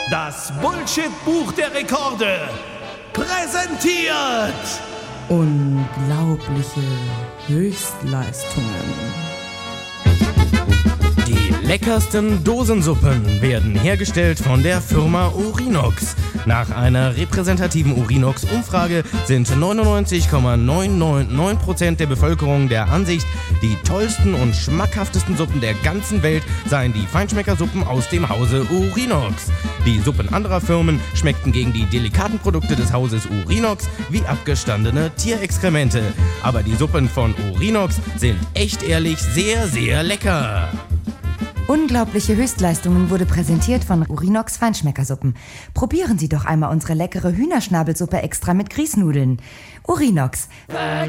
Das Bullshit-Buch der Rekorde präsentiert unglaubliche Höchstleistungen. Die leckersten Dosensuppen werden hergestellt von der Firma Urinox. Nach einer repräsentativen Urinox-Umfrage sind 99,999% der Bevölkerung der Ansicht, die tollsten und schmackhaftesten Suppen der ganzen Welt seien die Feinschmeckersuppen aus dem Hause Urinox. Die Suppen anderer Firmen schmeckten gegen die delikaten Produkte des Hauses Urinox wie abgestandene Tierexkremente. Aber die Suppen von Urinox sind echt ehrlich sehr, sehr lecker. Unglaubliche Höchstleistungen wurde präsentiert von Urinox Feinschmeckersuppen. Probieren Sie doch einmal unsere leckere Hühnerschnabelsuppe extra mit Grießnudeln. Urinox.